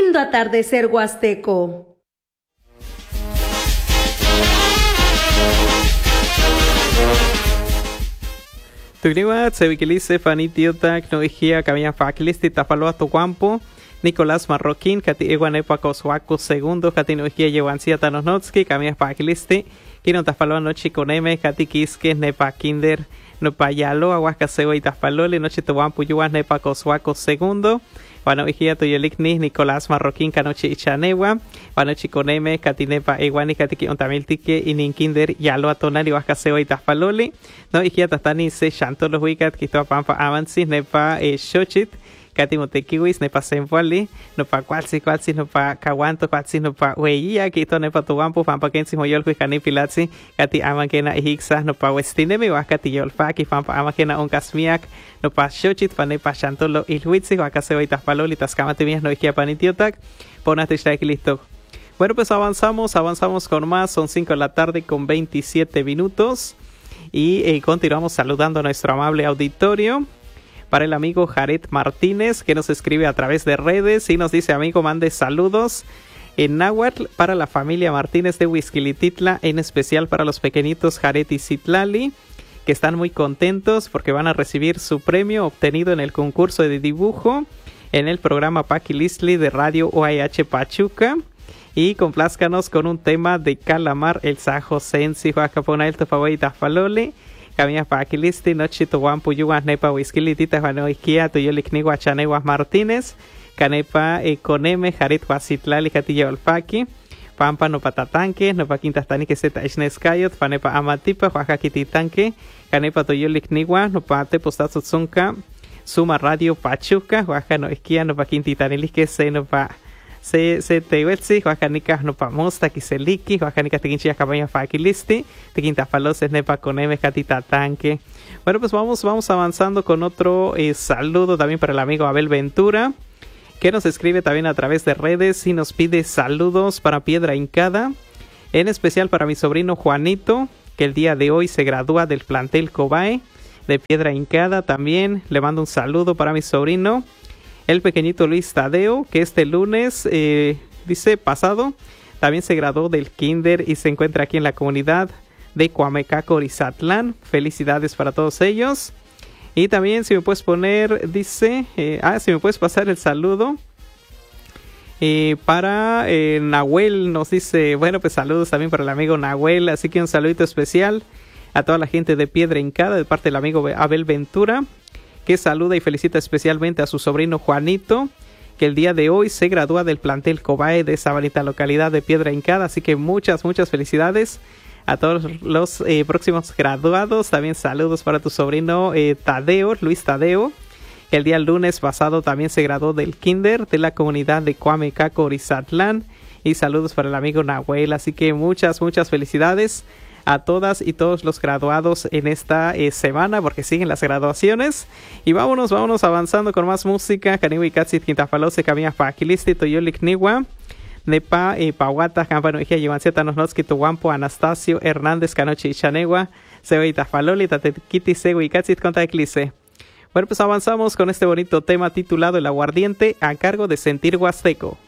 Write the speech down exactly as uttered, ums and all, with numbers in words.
lindo atardecer huasteco. Tugniwa, Tsevikilice, Fanitiotak, Noijia, Camilla Fakilisti, Tafaloa, Tuguampo, Nicolás Marroquín, Kati Eguanepa, Coshuaco, segundo, Kati Noijia, Yewancia, Tanosnotski, Camilla Fakilisti, Kino Tafaloa, Nochi Coneme, Kati Quisque, Nepa Kinder, Nopa Yalo, Aguascaseo y Tafalole, Noche Tuguampo, Yuas, Nepa, Coshuaco, segundo, Wanoijia, Toyolikni, Nicolás Marroquín, Canoche Ichanewa, Wanochi Coneme, Katinepa Eguani, Katiki Ontamiltique, y Ninkinder, Yalo Atonali, Aguascaseo y Tafalole, no Ijia Tatani se Chanto los Wicat, Quito Pampa Avancis, Nepa Xochit, Katimotekiwis, Nepa Senfuali, Nopa Qualsi, Qualsi, Nopa Caguanto, Qualsi, Nopa Hueya, Quito Nepa Tuampo, Pampa Kensi Moyol, Huicani Pilatzi, Kati Amanquena Ihixa, Nopa Westinemi, Huacati Yolfaki, Pampa Amanquena Oncasmiac, Nopa Xochit, Panepa Chantolo Ilhuitzi, Huacaseo y Tafaloli, Tascamatemias, Noijia Panitiotac, Ponate listo. Bueno, pues avanzamos, avanzamos con más, son cinco de la tarde con veintisiete minutos y eh, continuamos saludando a nuestro amable auditorio. Para el amigo Jared Martínez, que nos escribe a través de redes y nos dice: amigo, mande saludos en náhuatl para la familia Martínez de Huixquilititla, en especial para los pequeñitos Jared y Citlali, que están muy contentos porque van a recibir su premio obtenido en el concurso de dibujo en el programa Paquilistli de Radio O A H Pachuca. Y complázcanos con un tema de Calamar, el Sajo Sensi, Huacapona, el Tofahuita Falole. Camilla Paquilisti, Nochito Wampu, Yuas, Nepa, Huixquilitita, Juanoiquia, Toyolicnigua, Chaneguas Martínez, Canepa, Coneme, Jarit, Huacitlali, Catilla Olfaki, Pampa, Nopatatanque, Nopa Quintastanique, Zeta, Ixnescayot, Panepa Amatipa, Huacaquititanque, Canepa, Toyolicnigua, Nopa Tepostatzunca, Suma Radio Pachuca, Huacanoiquia, Nopa Quintitanilisque, Senopa. Se se te wetsi huacanica no pamosta kiseliki huacanica tequinchia cabaña faquilisti tequinta faloses nepa coneme catita tanque. Bueno, pues vamos vamos avanzando con otro eh, saludo también para el amigo Abel Ventura, que nos escribe también a través de redes y nos pide saludos para Piedra Hincada, en especial para mi sobrino Juanito, que el día de hoy se gradúa del plantel Cobae de Piedra Hincada. También le mando un saludo para mi sobrino el pequeñito Luis Tadeo, que este lunes, eh, dice, pasado, también se graduó del kinder y se encuentra aquí en la comunidad de Cuamecaco, Orizatlán. Felicidades para todos ellos. Y también, si me puedes poner, dice, eh, ah, si me puedes pasar el saludo eh, para eh, Nahuel, nos dice, bueno, pues saludos también para el amigo Nahuel. Así que un saludito especial a toda la gente de Piedra Hincada, de parte del amigo Abel Ventura, que saluda y felicita especialmente a su sobrino Juanito, que el día de hoy se gradúa del plantel Cobae de esa bonita localidad de Piedra Hincada. Así que muchas, muchas felicidades a todos los eh, próximos graduados. También saludos para tu sobrino eh, Tadeo, Luis Tadeo, que el día lunes pasado también se graduó del kinder de la comunidad de Cuamecaco, Orizatlán. Y saludos para el amigo Nahuel. Así que muchas, muchas felicidades a todas y todos los graduados en esta eh, semana, porque siguen las graduaciones. Y vámonos, vámonos avanzando con más música. Caniwi Katsit Quintafalose, Camilla Paquilisti, Toyolicnigua, Nepa, eh, Pahuata, Campanoijia, Yevancieta, Nosnotski, Tuguampo, Anastasio, Hernández, Canoche y Chanegua, Seoita Faloli, Tatequiti, Sego y Katsit Conta Eclise. Bueno, pues avanzamos con este bonito tema titulado El Aguardiente, a cargo de Sentir Huasteco.